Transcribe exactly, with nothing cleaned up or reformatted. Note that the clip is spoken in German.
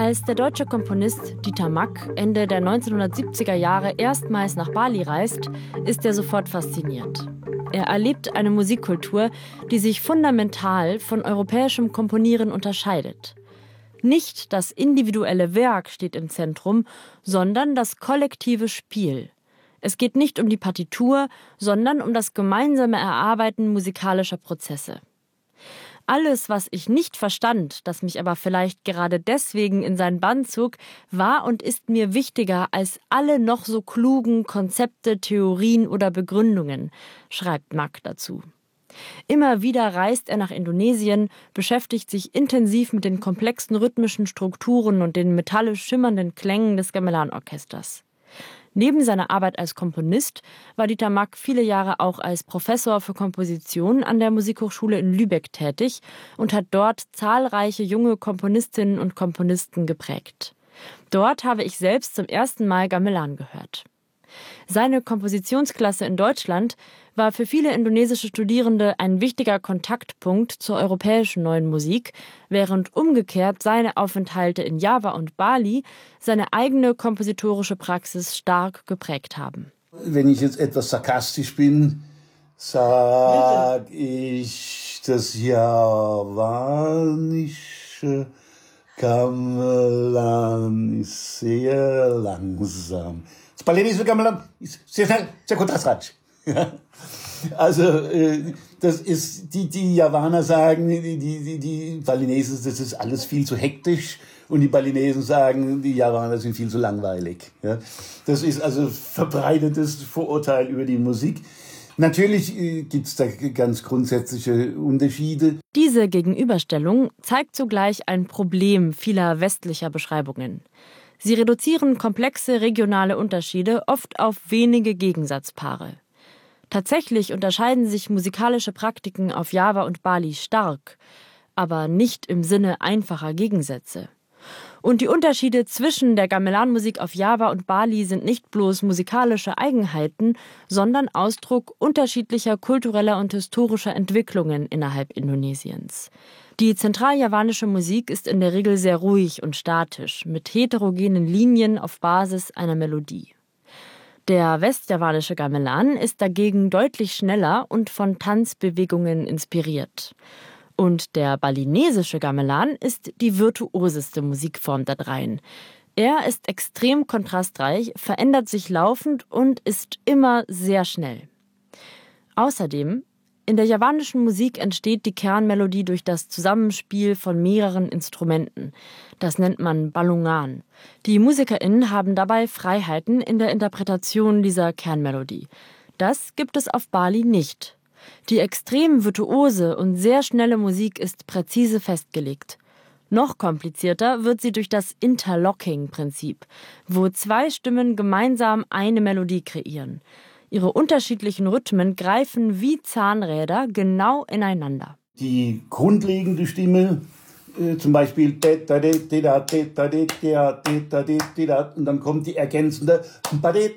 Als der deutsche Komponist Dieter Mack Ende der neunzehnhundertsiebziger Jahre erstmals nach Bali reist, ist er sofort fasziniert. Er erlebt eine Musikkultur, die sich fundamental von europäischem Komponieren unterscheidet. Nicht das individuelle Werk steht im Zentrum, sondern das kollektive Spiel. Es geht nicht um die Partitur, sondern um das gemeinsame Erarbeiten musikalischer Prozesse. Alles, was ich nicht verstand, das mich aber vielleicht gerade deswegen in seinen Bann zog, war und ist mir wichtiger als alle noch so klugen Konzepte, Theorien oder Begründungen, schreibt Mack dazu. Immer wieder reist er nach Indonesien, beschäftigt sich intensiv mit den komplexen rhythmischen Strukturen und den metallisch schimmernden Klängen des Gamelan-Orchesters. Neben seiner Arbeit als Komponist war Dieter Mack viele Jahre auch als Professor für Komposition an der Musikhochschule in Lübeck tätig und hat dort zahlreiche junge Komponistinnen und Komponisten geprägt. Dort habe ich selbst zum ersten Mal Gamelan gehört. Seine Kompositionsklasse in Deutschland war für viele indonesische Studierende ein wichtiger Kontaktpunkt zur europäischen neuen Musik, während umgekehrt seine Aufenthalte in Java und Bali seine eigene kompositorische Praxis stark geprägt haben. Wenn ich jetzt etwas sarkastisch bin, sage ich, das javanische Gamelan ist sehr langsam. Das balinesische Gamelan ist sehr schnell, sehr kontrastreich. Ja. Also äh, das ist, die, die Javaner sagen, die, die, die Balinesen, das ist alles viel zu hektisch, und die Balinesen sagen, die Javaner sind viel zu langweilig. Ja. Das ist also verbreitetes Vorurteil über die Musik. Natürlich äh, gibt es da ganz grundsätzliche Unterschiede. Diese Gegenüberstellung zeigt zugleich ein Problem vieler westlicher Beschreibungen. Sie reduzieren komplexe regionale Unterschiede oft auf wenige Gegensatzpaare. Tatsächlich unterscheiden sich musikalische Praktiken auf Java und Bali stark, aber nicht im Sinne einfacher Gegensätze. Und die Unterschiede zwischen der Gamelan-Musik auf Java und Bali sind nicht bloß musikalische Eigenheiten, sondern Ausdruck unterschiedlicher kultureller und historischer Entwicklungen innerhalb Indonesiens. Die zentraljavanische Musik ist in der Regel sehr ruhig und statisch, mit heterogenen Linien auf Basis einer Melodie. Der westjavanische Gamelan ist dagegen deutlich schneller und von Tanzbewegungen inspiriert. Und der balinesische Gamelan ist die virtuoseste Musikform der dreien. Er ist extrem kontrastreich, verändert sich laufend und ist immer sehr schnell. Außerdem, in der javanischen Musik entsteht die Kernmelodie durch das Zusammenspiel von mehreren Instrumenten. Das nennt man Balungan. Die MusikerInnen haben dabei Freiheiten in der Interpretation dieser Kernmelodie. Das gibt es auf Bali nicht. Die extrem virtuose und sehr schnelle Musik ist präzise festgelegt. Noch komplizierter wird sie durch das Interlocking-Prinzip, wo zwei Stimmen gemeinsam eine Melodie kreieren. Ihre unterschiedlichen Rhythmen greifen wie Zahnräder genau ineinander. Die grundlegende Stimme, äh, zum Beispiel und dann kommt die ergänzende